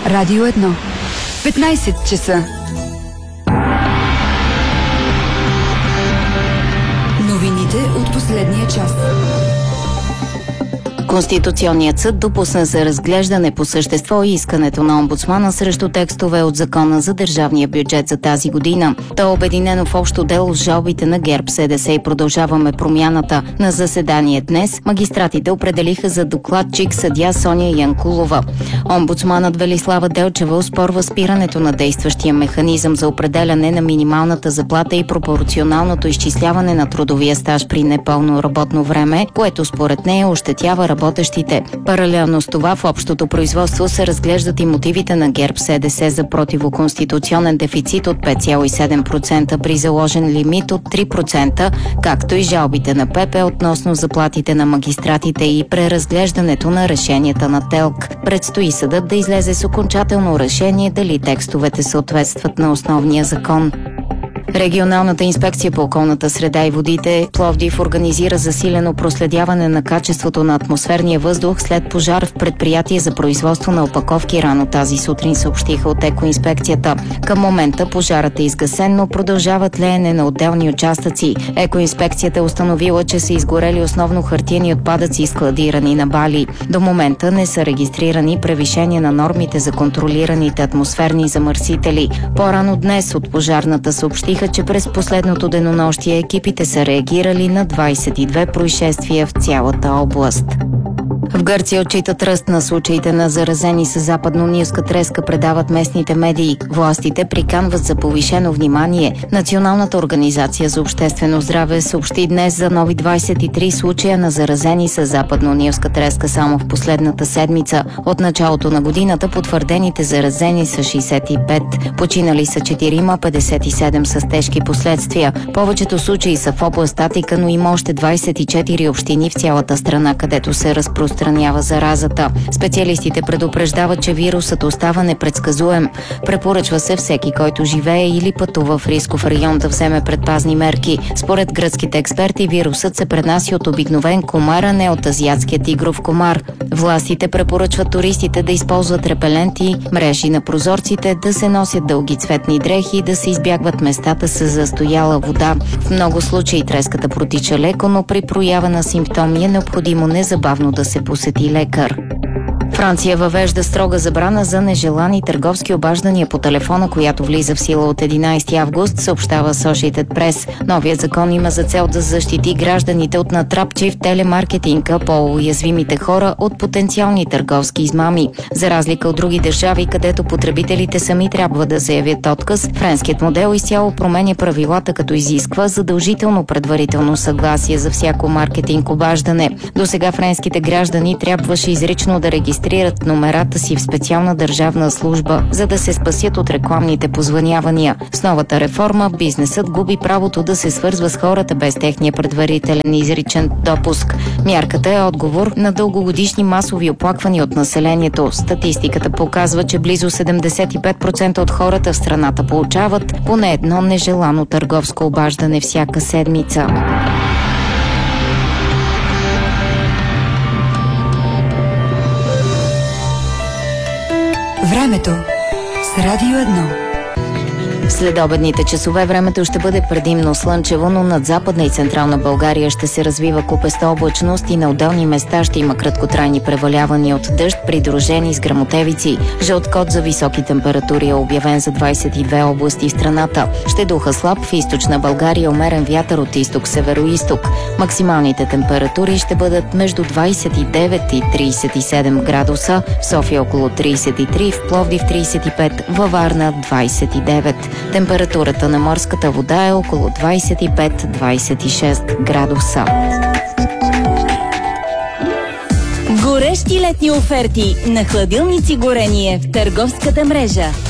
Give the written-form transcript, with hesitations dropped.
Радио 1. 15 часа. Новините от последния час. Конституционният съд допусна за разглеждане по същество искането на омбудсмана срещу текстове от Закона за държавния бюджет за тази година. То е обединено в общо дело с жалбите на ГЕРБ, СДС и Продължаваме промяната. На заседание днес магистратите определиха за докладчик съдия Соня Янкулова. Омбудсманът Велислава Делчева оспорва спирането на действащия механизъм за определяне на минималната заплата и пропорционалното изчисляване на трудовия стаж при непълно работно време, което според нея ощетява работещите. Паралелно с това в общото производство се разглеждат и мотивите на ГЕРБ СДС за противоконституционен дефицит от 5,7% при заложен лимит от 3%, както и жалбите на ПП относно заплатите на магистратите и преразглеждането на решенията на ТЕЛК. Предстои съдът да излезе с окончателно решение дали текстовете съответстват на основния закон. Регионалната инспекция по околната среда и водите Пловдив организира засилено проследяване на качеството на атмосферния въздух след пожар в предприятие за производство на опаковки рано тази сутрин, съобщиха от Екоинспекцията. Към момента пожарът е изгасен, но продължава тлеене на отделни участъци. Екоинспекцията е установила, че са изгорели основно хартиени отпадъци, складирани на бали. До момента не са регистрирани превишения на нормите за контролираните атмосферни замърсители. По-рано днес от пожарната съобщиха, че през последното денонощие екипите са реагирали на 22 происшествия в цялата област. В Гърция отчитат ръст на случаите на заразени с западно-нилска треска, предават местните медии. Властите приканват за повишено внимание. Националната организация за обществено здраве съобщи днес за нови 23 случая на заразени с западно-нилска треска само в последната седмица. От началото на годината потвърдените заразени са 65. Починали са 4, 57 с тежки последствия. Повечето случаи са в област Атика, но има още 24 общини в цялата страна, където се разпространява заразата. Специалистите предупреждават, че вирусът остава непредсказуем. Препоръчва се всеки, който живее или пътува в рисков район, да вземе предпазни мерки. Според гръцките експерти, вирусът се пренася от обикновен комар, а не от азиатския тигров комар. Властите препоръчват туристите да използват репеленти, мрежи на прозорците, да се носят дълги цветни дрехи и да се избягват местата с застояла вода. В много случаи треската протича леко, но при проява на симптоми е необходимо незабавно да се посети лекар. Франция въвежда строга забрана за нежелани търговски обаждания по телефона, която влиза в сила от 11 август, съобщава Associated Press. Новият закон има за цел да защити гражданите от натрапчив телемаркетинг, по-уязвимите хора от потенциални търговски измами. За разлика от други държави, където потребителите сами трябва да заявят отказ, френският модел изцяло променя правилата, като изисква задължително предварително съгласие за всяко маркетинг обаждане. Досега френските граждани трябваше изрично да регистрират номерата си в специална държавна служба, за да се спасят от рекламните позвънявания. С новата реформа бизнесът губи правото да се свързва с хората без техния предварителен изричен допуск. Мярката е отговор на дългогодишни масови оплаквания от населението. Статистиката показва, че близо 75% от хората в страната получават поне едно нежелано търговско обаждане всяка седмица. Времето с Радио 1. След обедните часове времето ще бъде предимно слънчево, но над Западна и Централна България ще се развива купеста облачност и на отделни места ще има краткотрайни превалявания от дъжд, придружени с гръмотевици. Жълт код за високи температури е обявен за 22 области в страната. Ще духа слаб в източна България, умерен вятър от изток-североизток. Максималните температури ще бъдат между 29 и 37 градуса, в София около 33, в Пловдив 35, във Варна 29. Температурата на морската вода е около 25-26 градуса. Горещи летни оферти на хладилници горение в търговската мрежа.